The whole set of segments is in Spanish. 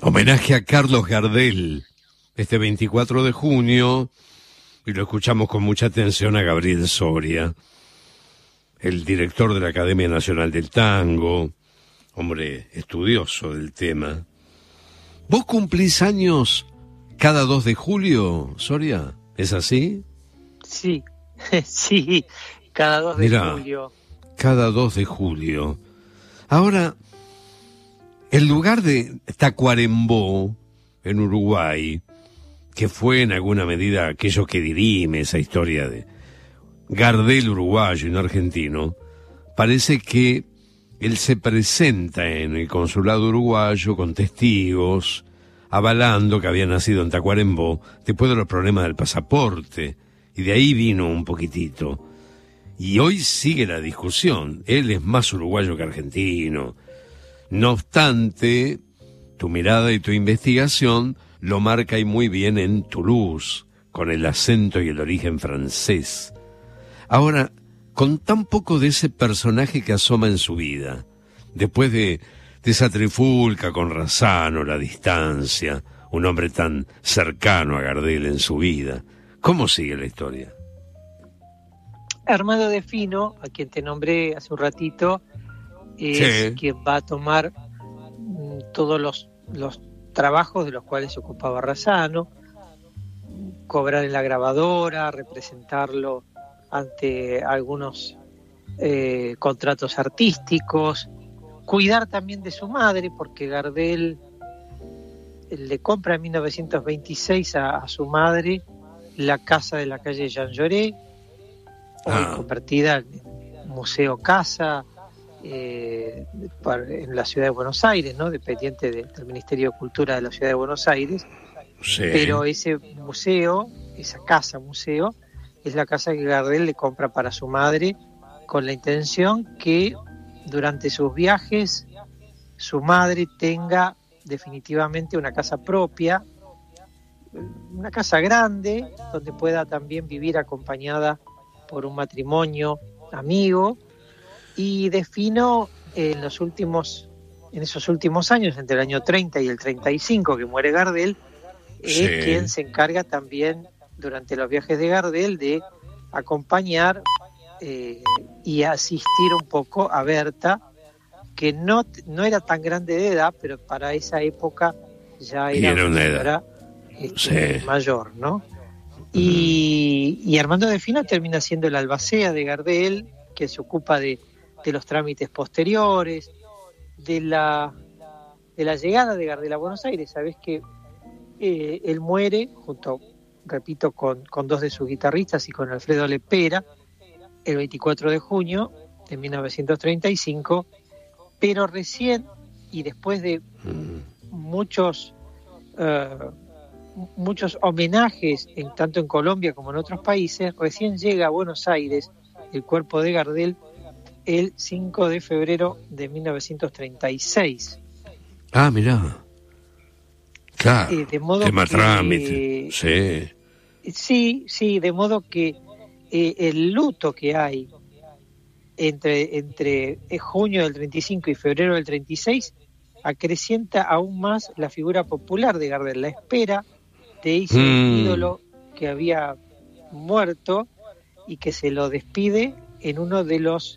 Homenaje a Carlos Gardel, este 24 de junio, y lo escuchamos con mucha atención a Gabriel Soria, el director de la Academia Nacional del Tango, hombre estudioso del tema. ¿Vos cumplís años cada 2 de julio, Soria? ¿Es así? Sí, sí, cada 2 de julio. Cada 2 de julio. Ahora, el lugar de Tacuarembó, en Uruguay, que fue en alguna medida aquello que dirime esa historia de Gardel uruguayo y no argentino, parece que él se presenta en el consulado uruguayo con testigos, avalando que había nacido en Tacuarembó después de los problemas del pasaporte, y de ahí vino un poquitito. Y hoy sigue la discusión, él es más uruguayo que argentino. No obstante, tu mirada y tu investigación lo marca y muy bien en Toulouse, con el acento y el origen francés. Ahora, con tan poco de ese personaje que asoma en su vida, después de esa trifulca con Razzano, la distancia, un hombre tan cercano a Gardel en su vida, ¿cómo sigue la historia? Armando Defino, a quien te nombré hace un ratito, es quien va a tomar todos los trabajos de los cuales se ocupaba Razzano, cobrar en la grabadora, representarlo ante algunos contratos artísticos, cuidar también de su madre, porque Gardel le compra en 1926 a su madre la casa de la calle Jean Jaurès, hoy convertida en Museo Casa, en la ciudad de Buenos Aires, ¿no? Dependiente del Ministerio de Cultura de la ciudad de Buenos Aires. Sí. Pero ese museo, esa casa museo, es la casa que Gardel le compra para su madre, con la intención que durante sus viajes su madre tenga definitivamente una casa propia, una casa grande, donde pueda también vivir acompañada por un matrimonio amigo. Y Defino en esos últimos años, entre el año 30 y el 35, que muere Gardel, es quien se encarga también durante los viajes de Gardel de acompañar y asistir un poco a Berta, que no era tan grande de edad, pero para esa época ya era una señora mayor, ¿no? Y Armando Defino termina siendo el albacea de Gardel, que se ocupa de los trámites posteriores, de la llegada de Gardel a Buenos Aires. Sabés que él muere junto, repito, con 2 de sus guitarristas y con Alfredo Lepera el 24 de junio de 1935, pero recién, y después de muchos homenajes tanto en Colombia como en otros países, recién llega a Buenos Aires el cuerpo de Gardel el 5 de febrero de 1936. Ah, mirá. Claro, de modo tema que, trámite, sí, de modo que el luto que hay entre junio del 35 y febrero del 36 acrecienta aún más la figura popular de Gardel, la espera de ese ídolo que había muerto y que se lo despide en uno de los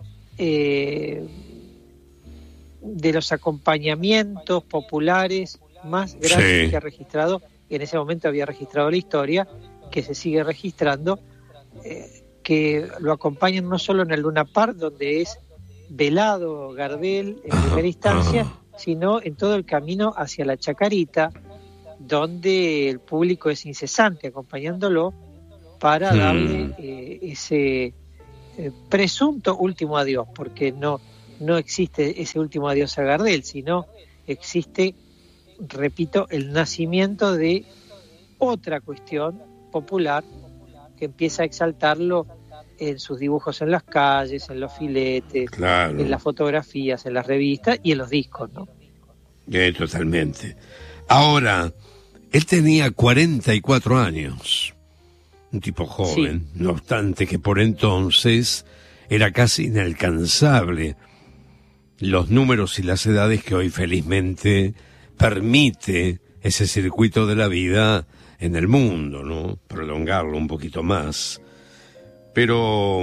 acompañamientos populares más grandes que ha registrado, en ese momento había registrado la historia, que se sigue registrando, que lo acompañan no solo en el Luna Park, donde es velado Gardel en primera instancia, sino en todo el camino hacia la Chacarita, donde el público es incesante acompañándolo para darle ese presunto último adiós, porque no existe ese último adiós a Gardel, sino existe, repito, el nacimiento de otra cuestión popular que empieza a exaltarlo en sus dibujos en las calles, en los filetes, en las fotografías, en las revistas y en los discos, ¿no? Totalmente. Ahora, él tenía 44 años, un tipo joven, no obstante que por entonces era casi inalcanzable los números y las edades que hoy felizmente permite ese circuito de la vida en el mundo, ¿no? Prolongarlo un poquito más. Pero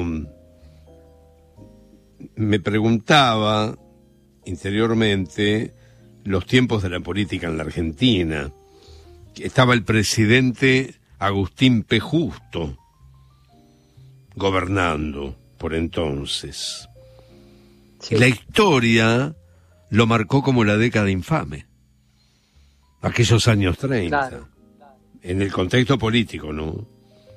me preguntaba interiormente los tiempos de la política en la Argentina. Estaba el presidente Agustín P. Justo gobernando por entonces. Sí. La historia lo marcó como la década infame. Aquellos años 30. Claro. En el contexto político, ¿no?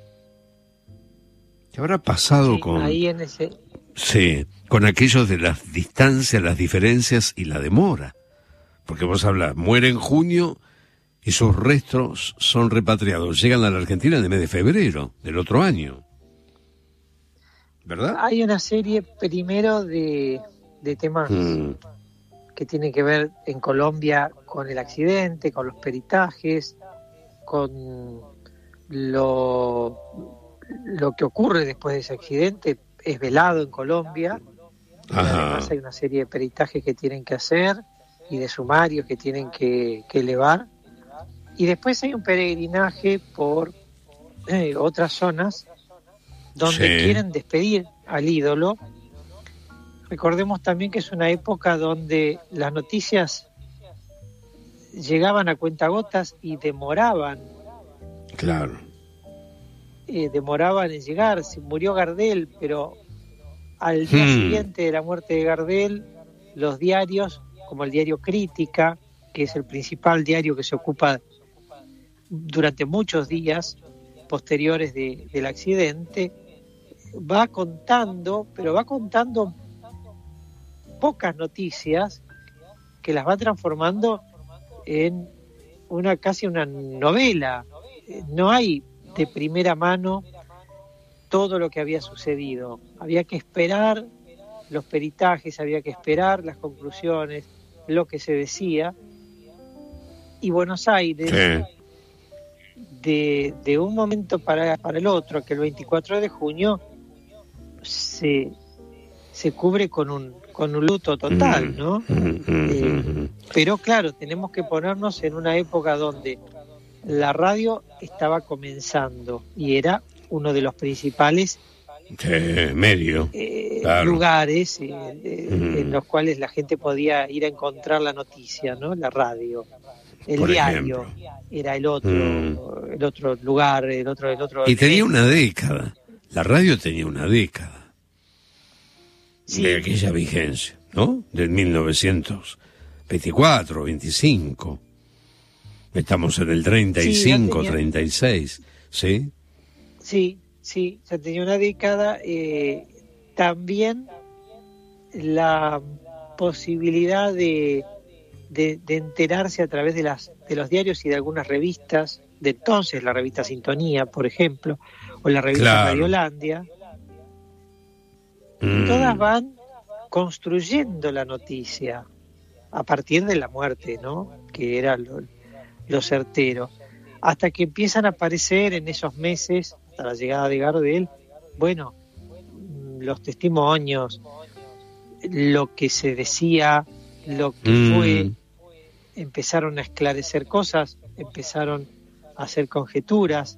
¿Qué habrá pasado con... Ahí en ese... Sí, con aquellos de las distancias, las diferencias y la demora. Porque vos hablas, muere en junio y sus restos son repatriados. Llegan a la Argentina en el mes de febrero del otro año. ¿Verdad? Hay una serie primero de temas que tienen que ver en Colombia con el accidente, con los peritajes, con lo que ocurre después de ese accidente. Es velado en Colombia. Además hay una serie de peritajes que tienen que hacer y de sumarios que tienen que elevar. Y después hay un peregrinaje por otras zonas donde quieren despedir al ídolo. Recordemos también que es una época donde las noticias llegaban a cuentagotas y demoraban. Claro. Demoraban en llegar. Se murió Gardel, pero al día siguiente de la muerte de Gardel, los diarios, como el diario Crítica, que es el principal diario que se ocupa durante muchos días posteriores del accidente, va contando pocas noticias que las va transformando en casi una novela. No hay de primera mano todo lo que había sucedido. Había que esperar los peritajes, había que esperar las conclusiones, lo que se decía. Y Buenos Aires, de un momento para el otro, que el 24 de junio se cubre con un luto total, ¿no? Pero claro, tenemos que ponernos en una época donde la radio estaba comenzando y era uno de los principales lugares en los cuales la gente podía ir a encontrar la noticia, ¿no? La radio. El diario era el otro lugar, el otro. Y tenía una década. La radio tenía una década de aquella vigencia, ¿no? Del 1924, 25. Estamos en el 35, 36, ¿sí? Sí, ya tenía una década. También la posibilidad de enterarse a través de los diarios y de algunas revistas, de entonces la revista Sintonía, por ejemplo, o la revista Radiolandia, todas van construyendo la noticia a partir de la muerte, ¿no? Que era lo certero, hasta que empiezan a aparecer en esos meses, hasta la llegada de Gardel, los testimonios, lo que se decía, lo que fue, empezaron a esclarecer cosas, empezaron a hacer conjeturas,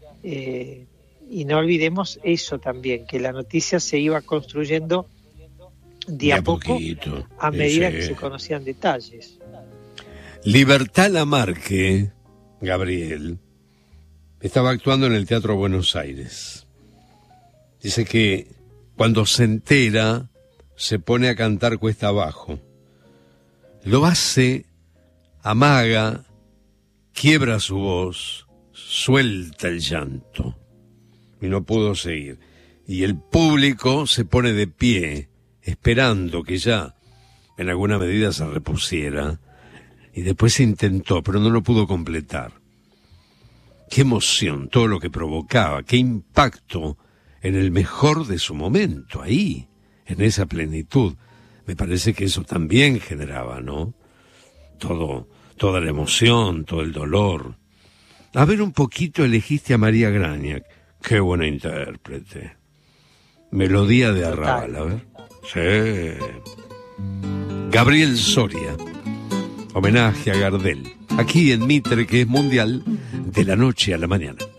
y no olvidemos eso también, que la noticia se iba construyendo de a poco, a medida que se conocían detalles. Libertad Lamarque, Gabriel, estaba actuando en el Teatro Buenos Aires. Dice que cuando se entera, se pone a cantar cuesta abajo. Lo hace, amaga, quiebra su voz, suelta el llanto. Y no pudo seguir. Y el público se pone de pie, esperando que ya, en alguna medida, se repusiera. Y después se intentó, pero no lo pudo completar. Qué emoción, todo lo que provocaba, qué impacto en el mejor de su momento, ahí, en esa plenitud. Me parece que eso también generaba, ¿no? Toda la emoción, todo el dolor. A ver, un poquito elegiste a María Graña. Qué buena intérprete. Melodía de Arrabal, a ver. Sí. Gabriel Soria. Homenaje a Gardel. Aquí en Mitre, que es mundial, de la noche a la mañana.